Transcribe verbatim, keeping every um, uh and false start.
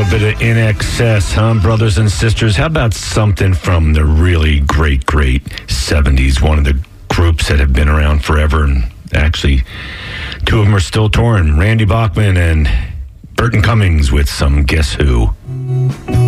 little bit of In Excess, huh, brothers and sisters? How about something from the really great, great seventies? One of the groups that have been around forever, and actually two of them are still touring. Randy Bachman and Burton Cummings with some Guess Who.